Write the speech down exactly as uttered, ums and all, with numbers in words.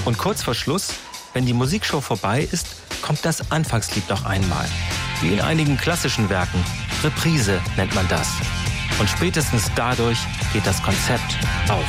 Und kurz vor Schluss, wenn die Musikshow vorbei ist, kommt das Anfangslied noch einmal. Wie in einigen klassischen Werken. Reprise nennt man das. Und spätestens dadurch geht das Konzept auf.